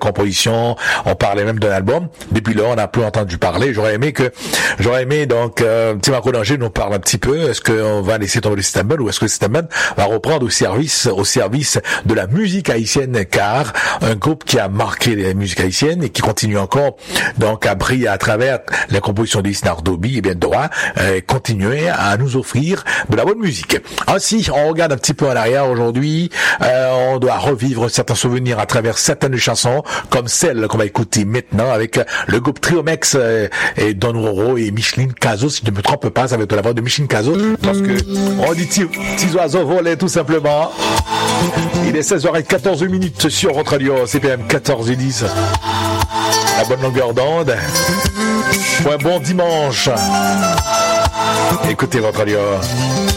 compositions, on parlait même d'un album. Depuis là, on n'a plus entendu parler. J'aurais aimé donc petit Marco Danger nous parle un petit peu. Est-ce qu'on va laisser tomber le System Band ou est-ce que le System Band va reprendre au service de la musique haïtienne, car un groupe qui a marqué la musique haïtienne et qui continue encore donc à briller à travers les compositions d'Isnar Dobi, et bien doit continuer à nous offrir de la bonne musique. Ainsi, on regarde un petit peu en arrière aujourd'hui, on doit revivre certains souvenirs à travers certaines chansons, comme celle qu'on va écouter maintenant avec le groupe Triomex et Don Roro et Micheline Cazo, si je ne me trompe pas, ça va être la voix de Micheline Cazo, parce que on dit petits oiseaux volés tout simplement. Il est 16h14 sur votre radio CPM 14h10. La bonne longueur d'onde pour un bon dimanche. Écoutez votre radio.